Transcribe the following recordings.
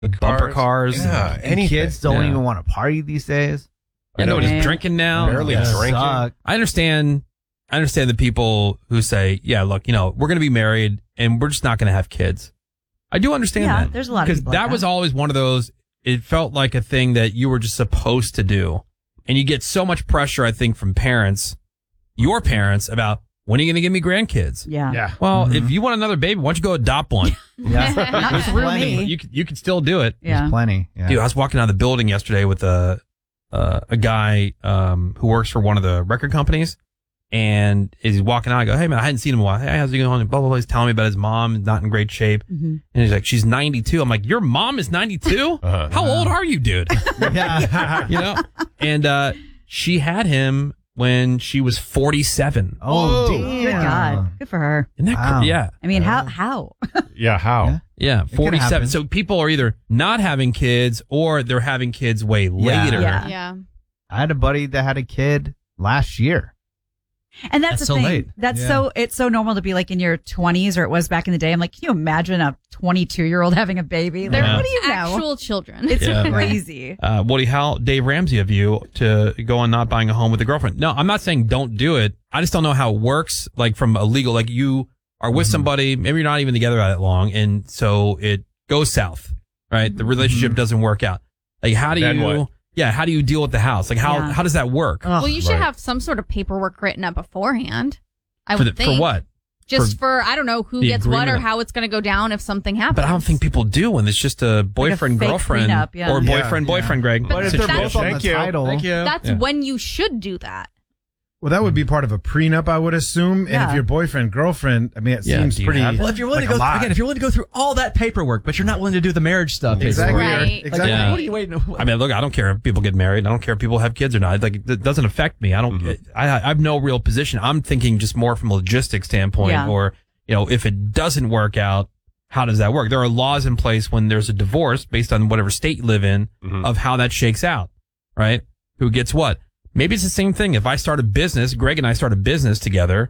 bumper cars. Yeah, And kids don't even want to party these days. I know nobody's drinking now. Barely drinking. Suck. I understand the people who say, yeah, look, we're going to be married and we're just not going to have kids. I do understand that. There's a lot of because people that like was that. always one of those. It felt like a thing that you were just supposed to do, and you get so much pressure, I think, from parents, your parents, about when are you going to give me grandkids? Yeah. Well, if you want another baby, why don't you go adopt one? Yeah. Not through me. You can still do it. Yeah. Plenty. Yeah. Dude, I was walking out of the building yesterday with a guy who works for one of the record companies, and he's walking out. I go, hey man, I hadn't seen him in a while. Hey, how's it going? And blah blah blah. He's telling me about his mom, not in great shape, and he's like, she's 92. I'm like, your mom is 92? How old are you, dude? Yeah. And she had him when she was 47. Oh, damn. Good God. Good for her. Isn't that Wow. yeah. I mean, how? Yeah, how? Yeah, could 47. happen. So people are either not having kids or they're having kids way later. Yeah. Yeah. I had a buddy that had a kid last year. And that's That's the so thing. late. That's Yeah. it's so normal to be like in your 20s, or it was back in the day. I'm like, can you imagine a 22-year-old having a baby? Like, Yeah. what do you know? Actual children. It's Yeah. crazy. Woody, how Dave Ramsey of you to go on not buying a home with a girlfriend? No, I'm not saying don't do it. I just don't know how it works. Like from a legal, like you are with somebody, maybe you're not even together that long, and so it goes south, right? The relationship doesn't work out. Like how do Then you? what? Yeah, how do you deal with the house? Like how does that work? Ugh. Well, you should Right. have some sort of paperwork written up beforehand. I For would think. for what? Just for I don't know who the gets what or agreement. how it's going to go down if something happens. But I don't think people do when it's just a boyfriend fake girlfriend prenup, yeah. or Yeah, boyfriend yeah. boyfriend, Greg. But But if they're that's- both on the Thank you. title, Thank you. That's Yeah. when you should do that. Well, that would be part of a prenup, I would assume. And Yeah. if you're boyfriend, girlfriend, I mean, it Yeah, seems do you pretty. have it? Well, if you're willing like to a go lot. again, if you're willing to go through all that paperwork, but you're not willing to do the marriage stuff, Exactly. Right. Like, Exactly. Yeah. what are you waiting? I mean, look, I don't care if people get married. I don't care if people have kids or not. Like, it doesn't affect me. I don't. I have no real position. I'm thinking just more from a logistics standpoint, Yeah. or if it doesn't work out, how does that work? There are laws in place when there's a divorce based on whatever state you live in of how that shakes out, right? Who gets what? Maybe it's the same thing. If I start a business, Greg and I start a business together,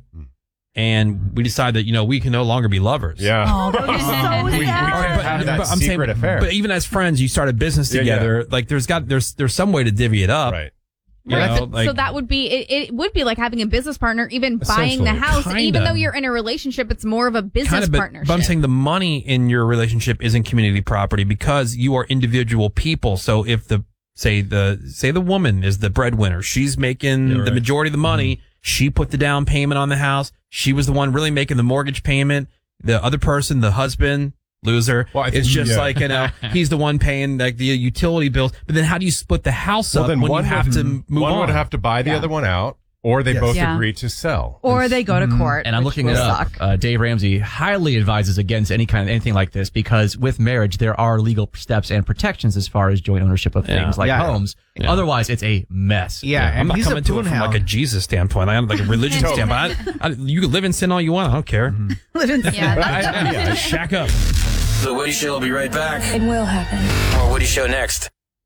and we decide that we can no longer be lovers. Yeah. Oh, that was so We sad. have that secret affair. But even as friends, you start a business Yeah, together. Like there's some way to divvy it up. Right. You Right. know, So, like- so that would be it would be like having a business partner, even buying the Essentially. house. Kinda. Even though you're in a relationship, it's more of a business but partnership. I'm saying the money in your relationship isn't community property because you are individual people. So if say the woman is the breadwinner, she's making the majority of the money. She put the down payment on the house. She was the one really making the mortgage payment. The other person, the husband, loser, Well, I is think- just yeah. like, he's the one paying like the utility bills. But then how do you split the house up when you have to move one on? would have to buy the other one out, or they Yes. both Yeah. agree to sell. Or they go to court. And I'm which looking it will up. suck. Dave Ramsey highly advises against anything like this because with marriage there are legal steps and protections as far as joint ownership of things like Yeah. homes. Otherwise, it's a mess. yeah, I'm and not he's a coming to it from like a poonhound. Jesus standpoint. I'm like a religion standpoint. You can live in sin all you want. I don't care. yeah, that's, Just shack up. The Woody Show will be right back. It will happen. More Woody Show next.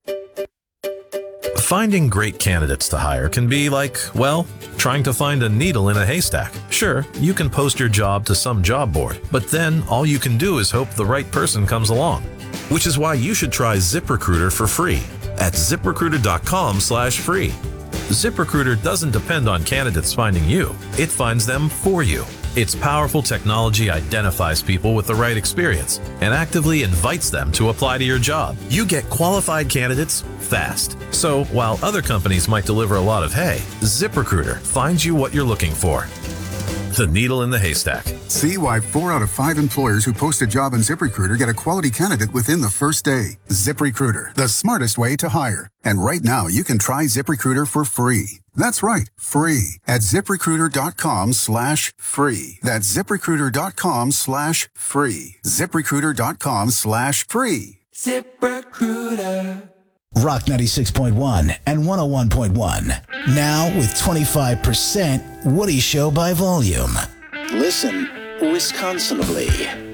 Finding great candidates to hire can be like, well, trying to find a needle in a haystack. Sure, you can post your job to some job board, but then all you can do is hope the right person comes along. Which is why you should try ZipRecruiter for free at ZipRecruiter.com/free. ZipRecruiter doesn't depend on candidates finding you. It finds them for you. Its powerful technology identifies people with the right experience and actively invites them to apply to your job. You get qualified candidates fast. So while other companies might deliver a lot of hay, ZipRecruiter finds you what you're looking for. The needle in the haystack. See why 4 out of 5 employers who post a job on ZipRecruiter get a quality candidate within the first day. ZipRecruiter, the smartest way to hire. And right now, you can try ZipRecruiter for free. That's right, free at ZipRecruiter.com/free. That's ZipRecruiter.com/free. ZipRecruiter.com/free. ZipRecruiter. Rock 96.1 and 101.1. Now with 25% Woody Show by volume. Listen Wisconsinably.